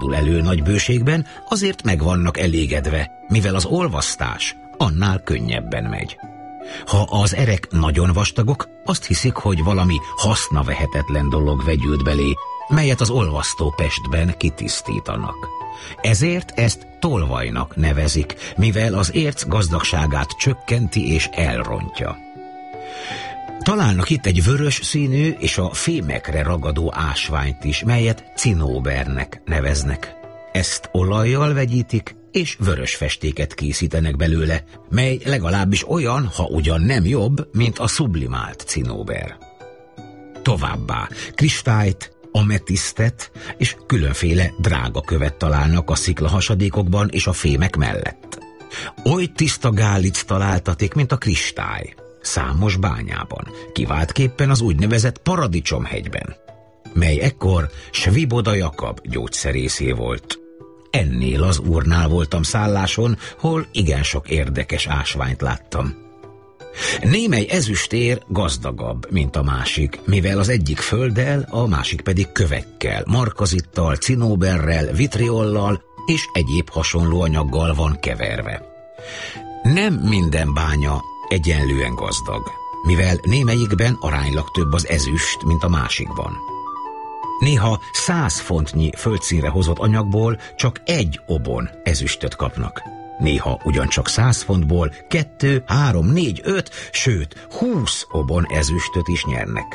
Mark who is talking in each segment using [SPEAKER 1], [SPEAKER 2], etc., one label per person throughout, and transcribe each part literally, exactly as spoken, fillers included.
[SPEAKER 1] fordul elő nagy bőségben, azért meg vannak elégedve, mivel az olvasztás annál könnyebben megy. Ha az erek nagyon vastagok, azt hiszik, hogy valami hasznavehetetlen dolog vegyült belé, melyet az olvasztópestben kitisztítanak. Ezért ezt tolvajnak nevezik, mivel az érc gazdagságát csökkenti és elrontja. Találnak itt egy vörös színű és a fémekre ragadó ásványt is, melyet cinóbernek neveznek. Ezt olajjal vegyítik, és vörös festéket készítenek belőle, mely legalábbis olyan, ha ugyan nem jobb, mint a sublimált cinóber. Továbbá kristályt, ametisztet és különféle drága követ találnak a sziklahasadékokban és a fémek mellett. Oly tiszta gálic találtatik, mint a kristály, számos bányában, kiváltképpen az úgynevezett Paradicsomhegyben, mely ekkor Sviboda Jakab gyógyszerészé volt. Ennél az úrnál voltam szálláson, hol igen sok érdekes ásványt láttam. Némely ezüstér gazdagabb, mint a másik, mivel az egyik földdel, a másik pedig kövekkel, markazittal, cinóberrel, vitriollal és egyéb hasonló anyaggal van keverve. Nem minden bánya egyenlően gazdag, mivel némelyikben aránylag több az ezüst, mint a másikban. Néha száz fontnyi földszínre hozott anyagból csak egy obon ezüstöt kapnak. Néha ugyancsak száz fontból kettő, három, négy, öt, sőt húsz obon ezüstöt is nyernek.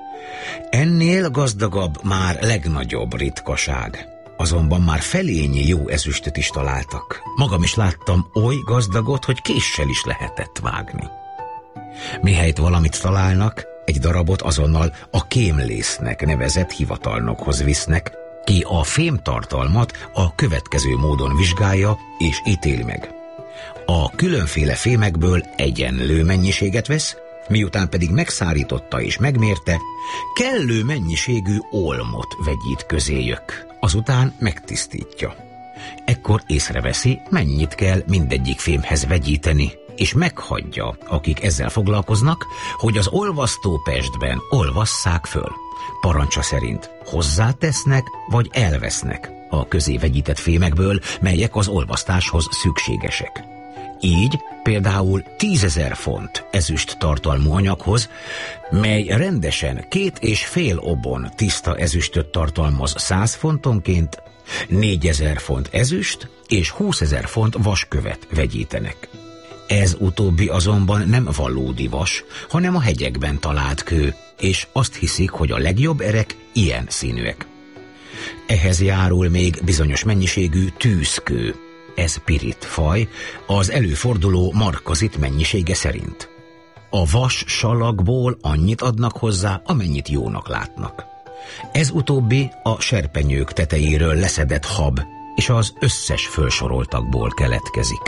[SPEAKER 1] Ennél gazdagabb már legnagyobb ritkaság. Azonban már felényi jó ezüstöt is találtak. Magam is láttam oly gazdagot, hogy késsel is lehetett vágni. Mihelyt valamit találnak, egy darabot azonnal a kémlésznek nevezett hivatalnokhoz visznek, ki a fémtartalmat a következő módon vizsgálja és ítéli meg. A különféle fémekből egyenlő mennyiséget vesz, miután pedig megszárította és megmérte, kellő mennyiségű olmot vegyít közéjük, azután megtisztítja. Ekkor észreveszi, mennyit kell mindegyik fémhez vegyíteni, és meghagyja, akik ezzel foglalkoznak, hogy az olvasztópestben olvasszák föl. Parancsa szerint hozzátesznek vagy elvesznek a közé vegyített fémekből, melyek az olvasztáshoz szükségesek. Így például tízezer font ezüst tartalmú anyaghoz, mely rendesen két és fél obon tiszta ezüstöt tartalmaz száz fontonként, négyezer font ezüst és húszezer font vaskövet vegyítenek. Ez utóbbi azonban nem valódi vas, hanem a hegyekben talált kő, és azt hiszik, hogy a legjobb erek ilyen színűek. Ehhez járul még bizonyos mennyiségű tűzkő, ez pirit faj, az előforduló markazit mennyisége szerint. A vas salakból annyit adnak hozzá, amennyit jónak látnak. Ez utóbbi a serpenyők tetejéről leszedett hab, és az összes fölsoroltakból keletkezik.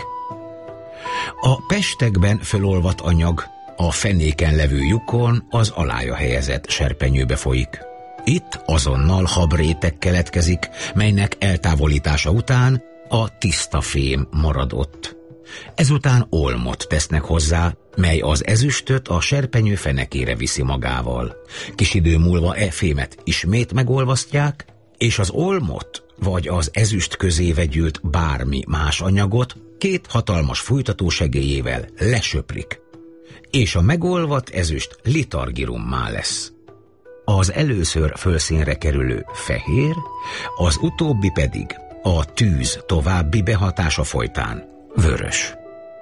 [SPEAKER 1] A pestekben fölolvadt anyag a fenéken levő lyukon az alája helyezett serpenyőbe folyik. Itt azonnal habréteg keletkezik, melynek eltávolítása után a tiszta fém marad ott. Ezután olmot tesznek hozzá, mely az ezüstöt a serpenyő fenekére viszi magával. Kis idő múlva e fémet ismét megolvasztják, és az olmot vagy az ezüst közé vegyült bármi más anyagot két hatalmas fújtató segélyével lesöprik, és a megolvadt ezüst litargirummá lesz. Az először fölszínre kerülő fehér, az utóbbi pedig a tűz további behatása folytán vörös.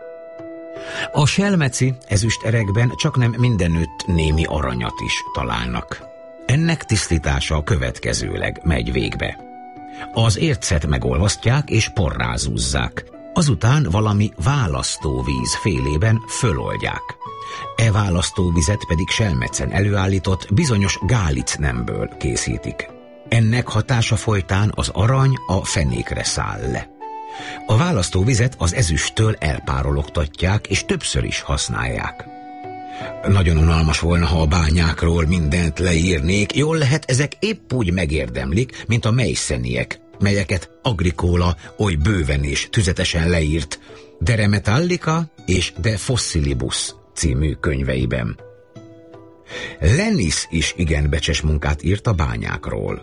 [SPEAKER 1] A selmeci ezüsterekben csaknem mindenütt némi aranyat is találnak. Ennek tisztítása következőleg megy végbe. Az ércet megolvasztják és porrázúzzák, azután valami választóvíz félében föloldják. E választóvizet pedig selmecen előállított bizonyos gálicnemből készítik. Ennek hatása folytán az arany a fenékre száll le. A választóvizet az ezüsttől elpárologtatják és többször is használják. Nagyon unalmas volna, ha a bányákról mindent leírnék, jól lehet ezek épp úgy megérdemlik, mint a meiszeniek, melyeket Agricola oly bőven és tüzetesen leírt De Re Metallica és De Fossilibus című könyveiben. Lennis is igen becses munkát írt a bányákról.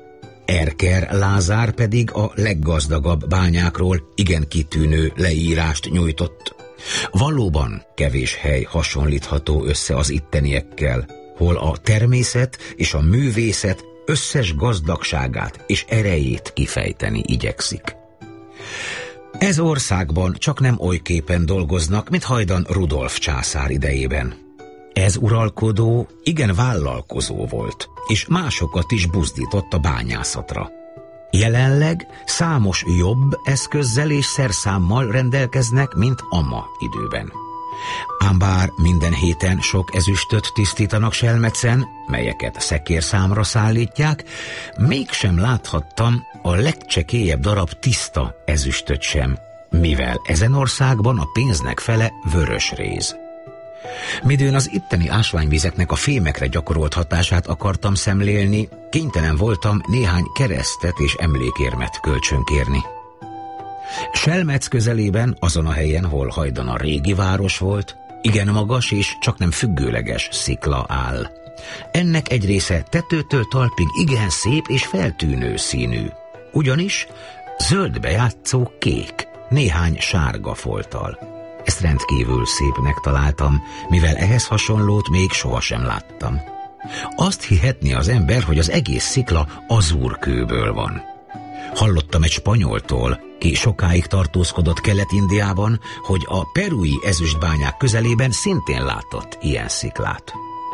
[SPEAKER 1] Erker Lázár pedig a leggazdagabb bányákról igen kitűnő leírást nyújtott. Valóban kevés hely hasonlítható össze az itteniekkel, hol a természet és a művészet összes gazdagságát és erejét kifejteni igyekszik. Ez országban csak nem olyképpen dolgoznak, mint hajdan Rudolf császár idejében. Ez uralkodó igen vállalkozó volt, és másokat is buzdított a bányászatra. Jelenleg számos jobb eszközzel és szerszámmal rendelkeznek, mint ama időben. Ám bár minden héten sok ezüstöt tisztítanak Selmecen, melyeket szekérszámra szállítják, mégsem láthattam a legcsekélyebb darab tiszta ezüstöt sem, mivel ezen országban a pénznek fele vörös réz. Midőn az itteni ásványvizeknek a fémekre gyakorolt hatását akartam szemlélni, kénytelen voltam néhány keresztet és emlékérmet kölcsönkérni. Selmec közelében, azon a helyen, hol hajdan a régi város volt, igen magas és csak nem függőleges szikla áll. Ennek egy része tetőtől talpig igen szép és feltűnő színű, ugyanis zöldbe játszó kék, néhány sárga folttal. Ezt rendkívül szépnek találtam, mivel ehhez hasonlót még sohasem láttam. Azt hihetné az ember, hogy az egész szikla azúrkőből van. Hallottam egy spanyoltól, ki sokáig tartózkodott Kelet-Indiában, hogy a perui ezüstbányák közelében szintén látott ilyen sziklát.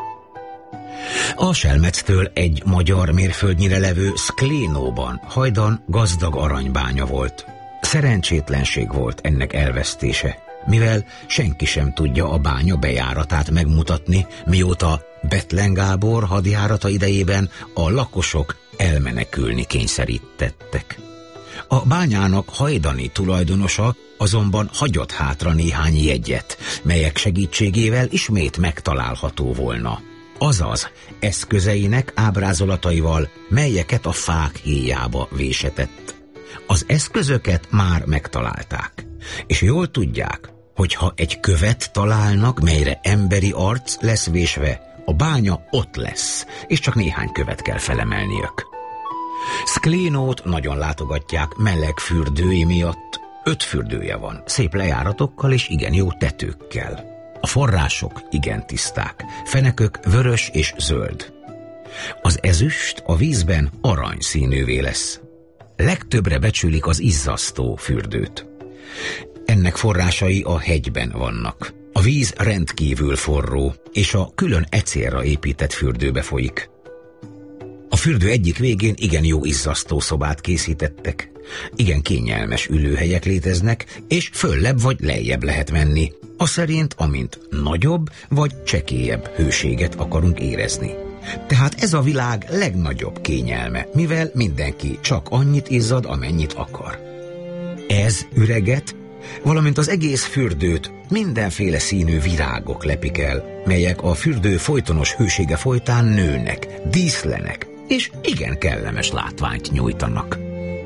[SPEAKER 1] A Selmectől egy magyar mérföldnyire levő Szklénóban hajdan gazdag aranybánya volt. Szerencsétlenség volt ennek elvesztése, mivel senki sem tudja a bánya bejáratát megmutatni, mióta Bethlen Gábor hadjárata idejében a lakosok elmenekülni kényszerítettek. A bányának hajdani tulajdonosa azonban hagyott hátra néhány jegyet, melyek segítségével ismét megtalálható volna. Azaz eszközeinek ábrázolataival, melyeket a fák héjába vésetett. Az eszközöket már megtalálták, és jól tudják, hogy ha egy követ találnak, melyre emberi arc lesz vésve, a bánya ott lesz, és csak néhány követ kell felemelniük. Szklénót nagyon látogatják meleg fürdői miatt. Öt fürdője van, szép lejáratokkal és igen jó tetőkkel. A források igen tiszták, fenekök vörös és zöld. Az ezüst a vízben aranyszínűvé lesz. Legtöbbre becsülik az izzasztó fürdőt. Ennek forrásai a hegyben vannak. A víz rendkívül forró, és a külön ecélra épített fürdőbe folyik. A fürdő egyik végén igen jó izzasztó szobát készítettek. Igen kényelmes ülőhelyek léteznek, és föllebb vagy lejjebb lehet menni, aszerint, amint nagyobb vagy csekélyebb hőséget akarunk érezni. Tehát ez a világ legnagyobb kényelme, mivel mindenki csak annyit izzad, amennyit akar. Ez üreget, valamint az egész fürdőt mindenféle színű virágok lepik el, melyek a fürdő folytonos hősége folytán nőnek, díszlenek, és igen kellemes látványt nyújtanak.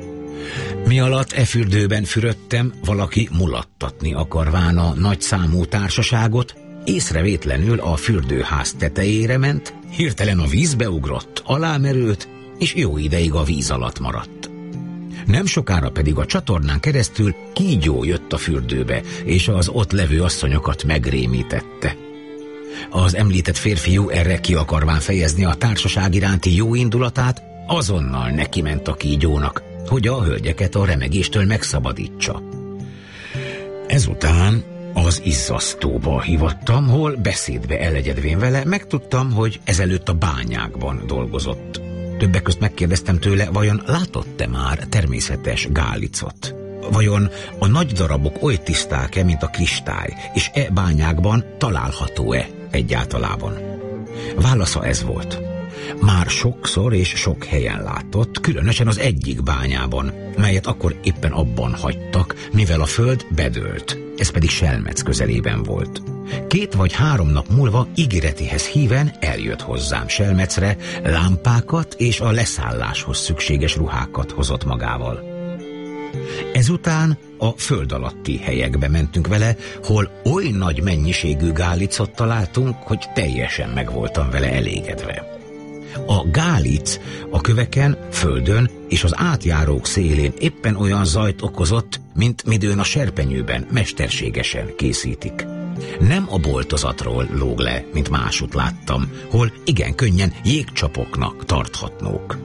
[SPEAKER 1] Mi alatt e fürdőben fürödtem, valaki mulattatni akarván a nagyszámú társaságot, észrevétlenül a fürdőház tetejére ment, hirtelen a vízbe ugrott, alámerült, és jó ideig a víz alatt maradt. Nem sokára pedig a csatornán keresztül kígyó jött a fürdőbe, és az ott levő asszonyokat megrémítette. Az említett férfiú erre ki akarván fejezni a társaság iránti jó indulatát, azonnal nekiment a kígyónak, hogy a hölgyeket a remegéstől megszabadítsa. Ezután az izzasztóba hívattam, hol beszédbe elegyedvén vele megtudtam, hogy ezelőtt a bányákban dolgozott. Többek közt megkérdeztem tőle, vajon látott-e már természetes gálicot? Vajon a nagy darabok oly tiszták-e, mint a kristály, és e bányákban található-e egyáltalában? Válasza ez volt. Már sokszor és sok helyen látott, különösen az egyik bányában, melyet akkor éppen abban hagytak, mivel a föld bedőlt, ez pedig Selmec közelében volt. Két vagy három nap múlva ígéretihez híven eljött hozzám Selmecre, lámpákat és a leszálláshoz szükséges ruhákat hozott magával. Ezután a föld alatti helyekbe mentünk vele, hol oly nagy mennyiségű gálicot találtunk, hogy teljesen meg voltam vele elégedve. A gálic a köveken, földön és az átjárók szélén éppen olyan zajt okozott, mint midőn a serpenyőben mesterségesen készítik. Nem a boltozatról lóg le, mint másút láttam, hol igen könnyen jégcsapoknak tarthatnók.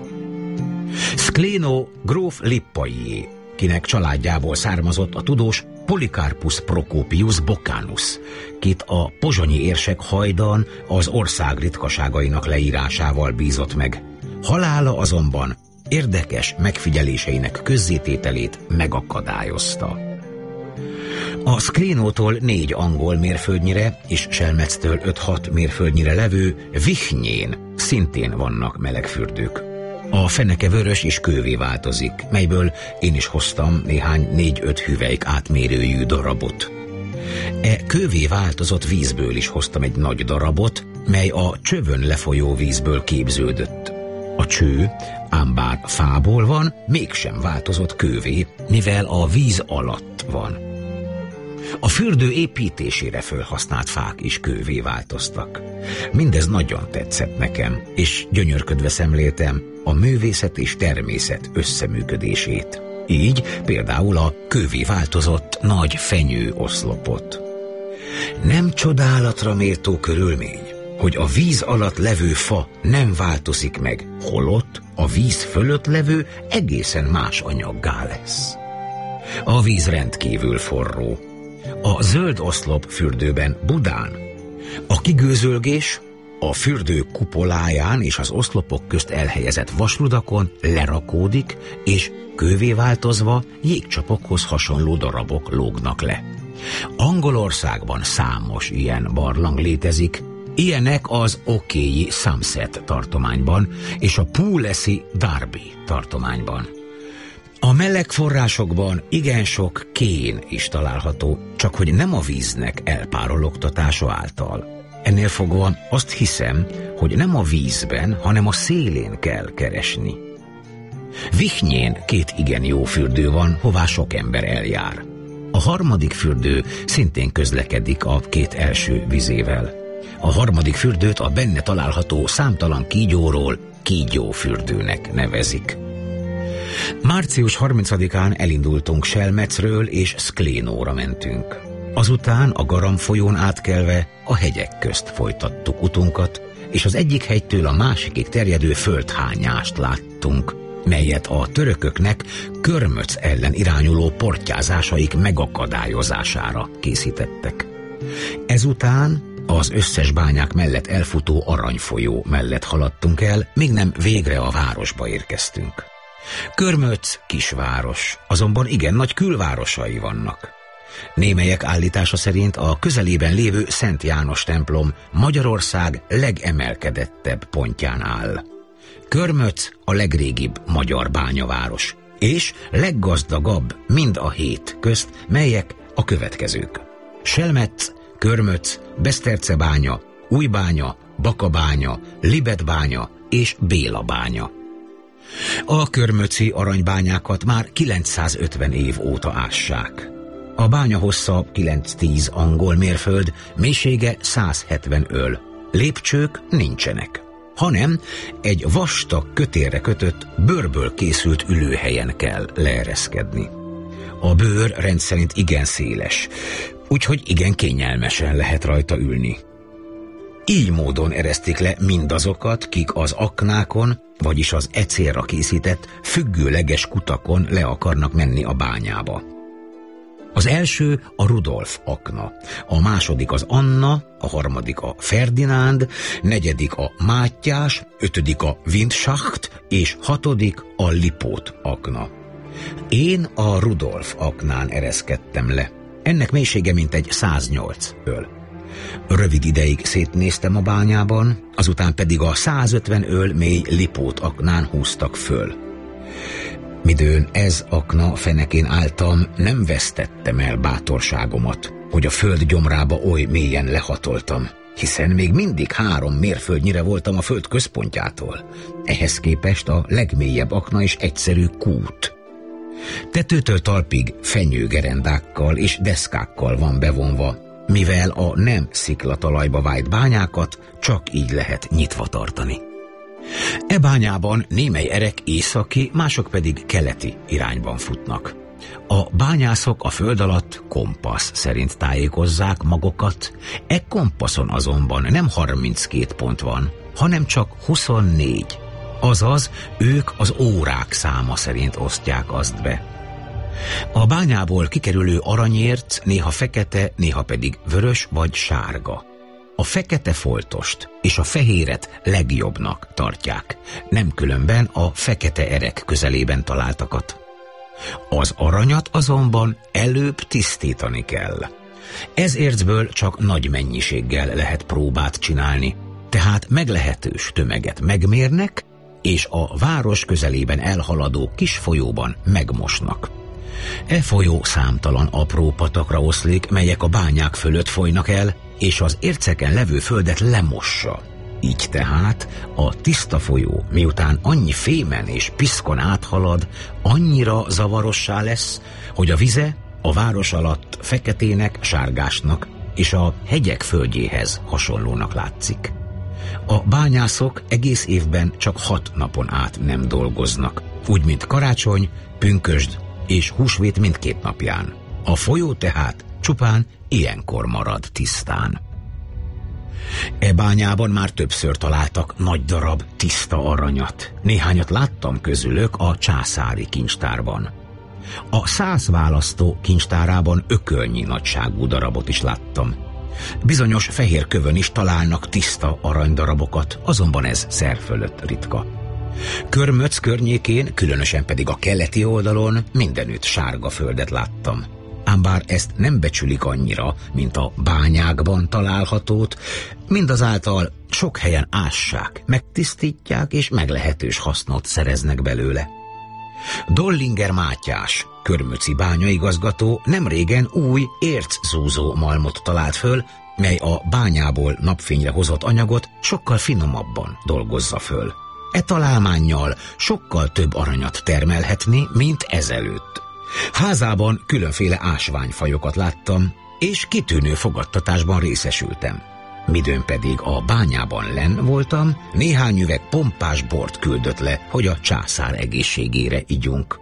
[SPEAKER 1] Szkléno gróf Lippaié, kinek családjából származott a tudós Polycarpus Procopius Boccanus, kit a pozsonyi érsek hajdan az ország ritkaságainak leírásával bízott meg. Halála azonban érdekes megfigyeléseinek közzétételét megakadályozta. A Szklénótól négy angol mérföldnyire és Selmectől öt-hat mérföldnyire levő Vichnyén szintén vannak melegfürdők. A feneke vörös és kővé változik, melyből én is hoztam néhány négy-öt hüvelyk átmérőjű darabot. E kővé változott vízből is hoztam egy nagy darabot, mely a csövön lefolyó vízből képződött. A cső, ám bár fából van, mégsem változott kővé, mivel a víz alatt van. A fürdő építésére fölhasznált fák is kővé változtak. Mindez nagyon tetszett nekem, és gyönyörködve szemléltem a művészet és természet összeműködését. Így például a kővé változott nagy fenyő oszlopot. Nem csodálatra méltó körülmény, hogy a víz alatt levő fa nem változik meg, holott a víz fölött levő egészen más anyaggá lesz. A víz rendkívül forró. A zöld oszlop fürdőben Budán a kigőzölgés a fürdő kupoláján és az oszlopok közt elhelyezett vasludakon lerakódik, és kővé változva jégcsapokhoz hasonló darabok lógnak le. Angolországban számos ilyen barlang létezik, ilyenek az okéi Somerset tartományban és a Pooleszi Derby tartományban. A meleg forrásokban igen sok kén is található, csak hogy nem a víznek elpárologtatása által. Ennél fogva azt hiszem, hogy nem a vízben, hanem a szélén kell keresni. Vichnyén két igen jó fürdő van, hová sok ember eljár. A harmadik fürdő szintén közlekedik a két első vizével. A harmadik fürdőt a benne található számtalan kígyóról kígyófürdőnek nevezik. Március harmincadikán elindultunk Selmecről és Szklénóra mentünk. Azután a Garam folyón átkelve a hegyek közt folytattuk utunkat, és az egyik hegytől a másikig terjedő földhányást láttunk, melyet a törököknek Körmöc ellen irányuló portyázásaik megakadályozására készítettek. Ezután az összes bányák mellett elfutó aranyfolyó mellett haladtunk el, míg nem végre a városba érkeztünk. Körmöc kisváros, azonban igen nagy külvárosai vannak. Némelyek állítása szerint a közelében lévő Szent János templom Magyarország legemelkedettebb pontján áll. Körmöc a legrégibb magyar bányaváros, és leggazdagabb mind a hét közt, melyek a következők: Selmec, Körmöc, Besztercebánya, Újbánya, Bakabánya, Libetbánya és Bélabánya. A körmöci aranybányákat már kilencszázötven év óta ássák. A bánya hossza kilenc-tíz angol mérföld, mélysége száz hetven öl. Lépcsők nincsenek, hanem egy vastag kötélre kötött, bőrből készült ülőhelyen kell leereszkedni. A bőr rendszerint igen széles, úgyhogy igen kényelmesen lehet rajta ülni. Így módon eresztik le mindazokat, kik az aknákon, vagyis az e célra készített, függőleges kutakon le akarnak menni a bányába. Az első a Rudolf akna, a második az Anna, a harmadik a Ferdinánd, negyedik a Mátyás, ötödik a Windschacht és hatodik a Lipót akna. Én a Rudolf aknán ereszkedtem le. Ennek mélysége mintegy száznyolc öl. Rövid ideig szétnéztem a bányában, azután pedig a százötven öl mély Lipót aknán húztak föl. Midőn ez akna fenekén álltam, nem vesztettem el bátorságomat, hogy a föld gyomrába oly mélyen lehatoltam, hiszen még mindig három mérföldnyire voltam a föld központjától. Ehhez képest a legmélyebb akna is egyszerű kút. Tetőtől talpig fenyőgerendákkal és deszkákkal van bevonva, mivel a nem sziklatalajba vájt bányákat csak így lehet nyitva tartani. E bányában némely erek északi, mások pedig keleti irányban futnak. A bányászok a föld alatt kompasz szerint tájékozzák magukat, e kompaszon azonban nem harminckét pont van, hanem csak huszonnégy, azaz ők az órák száma szerint osztják azt be. A bányából kikerülő aranyérc néha fekete, néha pedig vörös vagy sárga. A fekete foltost és a fehéret legjobbnak tartják, nem különben a fekete erek közelében találtakat. Az aranyat azonban előbb tisztítani kell. Ez ércből csak nagy mennyiséggel lehet próbát csinálni, tehát meglehetős tömeget megmérnek, és a város közelében elhaladó kis folyóban megmosnak. E folyó számtalan apró patakra oszlik, melyek a bányák fölött folynak el, és az érceken levő földet lemossa. Így tehát a tiszta folyó, miután annyi fémen és piszkon áthalad, annyira zavarossá lesz, hogy a vize a város alatt feketének, sárgásnak és a hegyek földjéhez hasonlónak látszik. A bányászok egész évben csak hat napon át nem dolgoznak, úgy mint karácsony, pünkösd és húsvét mindkét napján. A folyó tehát csupán ilyenkor marad tisztán. E bányában már többször találtak nagy darab tiszta aranyat. Néhányat láttam közülök a császári kincstárban. A szász választó kincstárában ökölnyi nagyságú darabot is láttam. Bizonyos fehér kövön is találnak tiszta aranydarabokat, azonban ez szer fölött ritka. Körmöc környékén, különösen pedig a keleti oldalon mindenütt sárga földet láttam. Ám bár ezt nem becsülik annyira, mint a bányákban találhatót, mindazáltal sok helyen ássák, megtisztítják és meglehetős hasznot szereznek belőle. Dollinger Mátyás, körmöci bányaigazgató nemrégen új érczúzó malmot talált föl, mely a bányából napfényre hozott anyagot sokkal finomabban dolgozza föl. E találmánnyal sokkal több aranyat termelhetni, mint ezelőtt. Házában különféle ásványfajokat láttam, és kitűnő fogadtatásban részesültem. Midőn pedig a bányában lenn voltam, néhány üveg pompás bort küldött le, hogy a császár egészségére igyunk.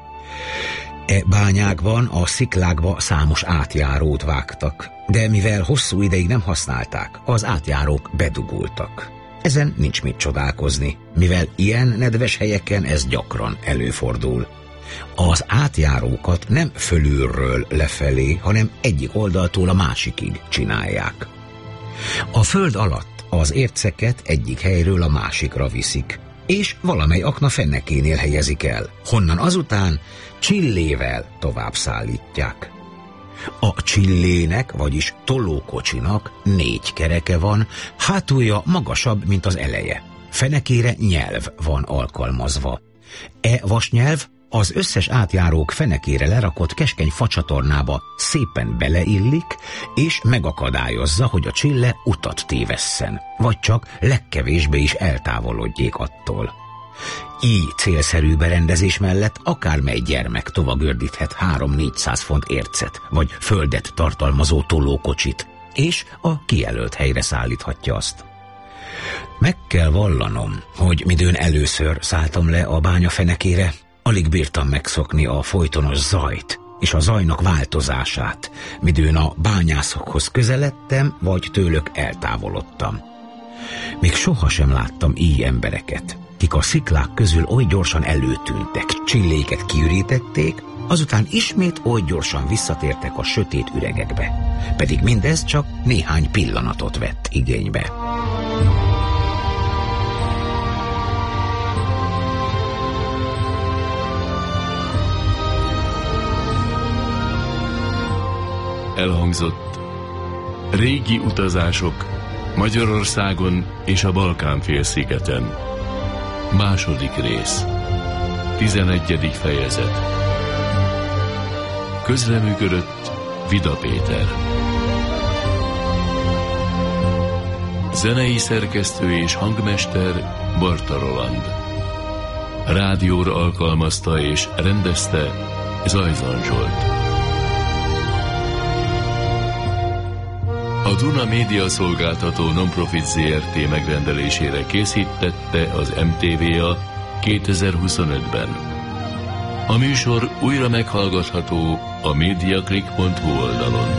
[SPEAKER 1] E bányákban, a sziklákba számos átjárót vágtak, de mivel hosszú ideig nem használták, az átjárók bedugultak. Ezen nincs mit csodálkozni, mivel ilyen nedves helyeken ez gyakran előfordul. Az átjárókat nem fölülről lefelé, hanem egyik oldaltól a másikig csinálják. A föld alatt az érceket egyik helyről a másikra viszik, és valamely akna fennekénél helyezik el, honnan azután csillével tovább szállítják. A csillének, vagyis tolókocsinak négy kereke van, hátulja magasabb, mint az eleje. Fenekére nyelv van alkalmazva. E vasnyelv az összes átjárók fenekére lerakott keskeny facsatornába szépen beleillik, és megakadályozza, hogy a csille utat tévesszen, vagy csak legkevésbé is eltávolodjék attól. Így célszerű berendezés mellett akármely gyermek tovagördíthet három-négyszáz font ércet, vagy földet tartalmazó tolókocsit, és a kijelölt helyre szállíthatja azt. Meg kell vallanom, hogy midőn először szálltam le a bánya fenekére, alig bírtam megszokni a folytonos zajt és a zajnak változását, midőn a bányászokhoz közeledtem, vagy tőlük eltávolodtam. Még sohasem láttam így embereket, kik a sziklák közül oly gyorsan előtűntek, csilléket kiürítették, azután ismét oly gyorsan visszatértek a sötét üregekbe, pedig mindez csak néhány pillanatot vett igénybe.
[SPEAKER 2] Elhangzott régi utazások Magyarországon és a Balkán-félszigeten. Második rész. Tizenegyedik fejezet. Közreműködött Vida Péter. Zenei szerkesztő és hangmester Barta Roland. Rádióra alkalmazta és rendezte Zajzan Zsolt. A Duna Média Szolgáltató Nonprofit zé er té megrendelésére készítette az em té vé a kétezer-huszonötben. A műsor újra meghallgatható a mediaclick pont hu oldalon.